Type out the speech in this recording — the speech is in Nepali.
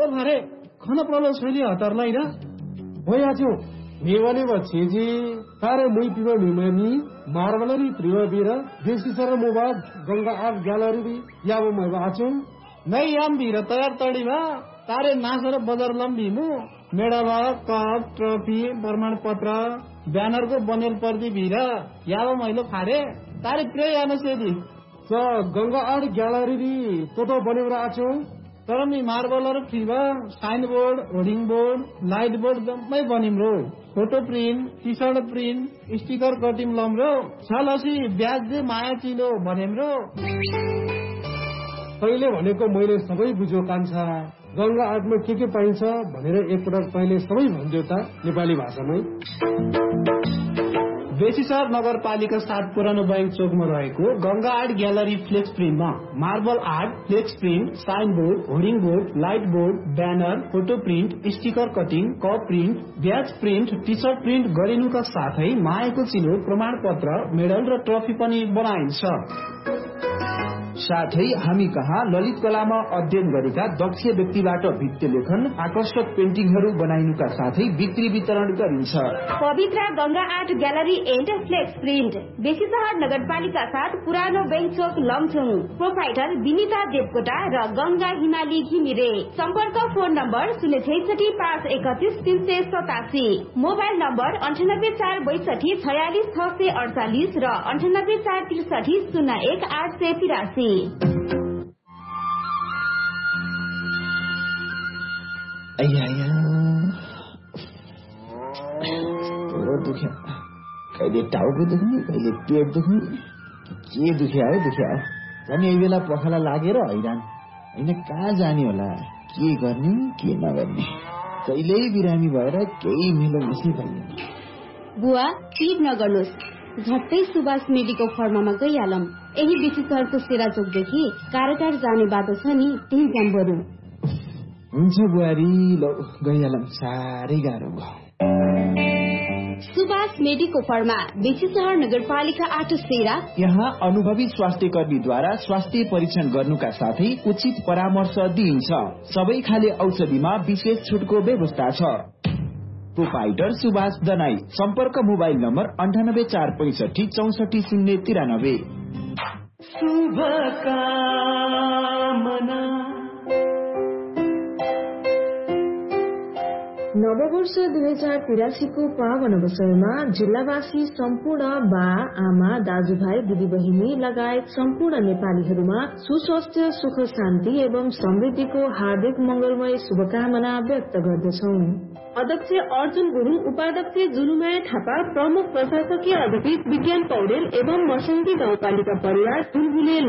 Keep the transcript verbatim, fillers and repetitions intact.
भारे खाना प्रलो शैली हतारलाई र भइया छु मेवाले बछेजी तारे मुई पिरो निमनी मार्बलरी प्रियबीर देशी sir mobile Ganga art gallery भी याबो मै बाछु नै याम भीर तयार तडीमा तारे नासर बजार लम्बी मु मेडल कप ट्रफी प्रमाण पत्र ब्यानर को बनेल पर्दी भीर याबो मैलो खारे तारे प्रिय यानो सेदी स गंगा आर्ट ग्यालरी भी तो तो बनेर आछु तर मी मार्बलहरु फ्रीमा sign board hoarding board light board जम्मै बनिम रो photo print T shirt print sticker cutting lump रो सालसी ब्याज दे माया चिलो भनेम रो तैले भनेको मैले सबै बुझ्यो कान्छा गंगा आर्टमा के के पाइन्छ भनेर एकपटक तैले सबै भन्जो त नेपाली भाषामै बेसीसर नगरपालिका सात पुरानो बैंक चोकमा रहेको Ganga art gallery flex प्रिन्टमा marble art flex print sign board hoarding board light board banner photo print sticker cutting cup print ब्याज प्रिन्ट टी शर्ट प्रिन्ट गरिनुका साथै मायाको चिनो प्रमाण पत्र मेडल र ट्रफी पनि बनाइन्छ। साथै हामी कहाँ ललित कलामा अध्ययन गरेका दक्ष व्यक्तिबाट भित्ति लेखन आकर्षक पेन्टिङहरू बनाइनुका साथै बिक्री वितरण गरिन्छ। पवित्र Ganga art gallery and flex print Besisahar नगरपालिका साथ पुरानो बैंक चोक लमचुङ प्रोपाइटर विनिता देवकोटा र गंगा हिमाली घिमिरे सम्पर्क फोन नम्बर शून्य छैसठी पाँच एकतिस तीन सय सतासी मोबाइल नम्बर अन्ठानब्बे चार बैसठी छयालिस छ सय अडचालिस र अन्ठानब्बे चार त्रिसठी शून्य एक आठ सय तिरासी। दुख्या कहिले टाउको दुख्ने कहिले पेट दुख्ने के दुख्या हो दुख्या हो झन् यही बेला पखाला लागेर हैरान होइन कहाँ जाने होला के गर्ने के नगर्ने कहिल्यै बिरामी भएर केही मिलो मिस्ने पाइँदैन। बुवा चिज नगर्नुहोस् झट्टै सुभाष मेडिकल फर्मामा गइहालौं। यही बेसीसहरको सेरा चोकदेखि काराटार जाने बाटो छ नि त्यही जाम बरु। हुन्छ बुहारी ल गइहालौं साह्रै गाह्रो भयो। सुभाष मेडिकल फर्मा बेसीसहर नगरपालिका आठ सेरा। यहाँ अनुभवी स्वास्थ्य कर्मीद्वारा स्वास्थ्य परीक्षण गर्नुका साथै उचित परामर्श दिइन्छ। सबै खाले औषधिमा विशेष छुटको व्यवस्था छ। प्रोपाइटर सुभाष दनाई सम्पर्क मोबाइल नम्बर अन्ठानब्बे चार पैंसठी चौसठी शून्य तिरानब्बे। नववर्ष दुई हजार तिरासीको पावन अवसरमा जिल्लावासी सम्पूर्ण बा आमा दाजुभाइ दिदीबहिनी लगायत सम्पूर्ण नेपालीहरूमा सुस्वास्थ्य सुख शान्ति एवं समृद्धिको हार्दिक मंगलमय शुभकामना व्यक्त गर्दछौ। अध्यक्ष अर्जुन गुरुङ, उपाध्यक्ष जुलुमाया थापा, प्रमुख प्रशासकीय अधिकृत विज्ञान पौडेल एवं मसङ्गी गाउँपालिका परिवार बुलबुले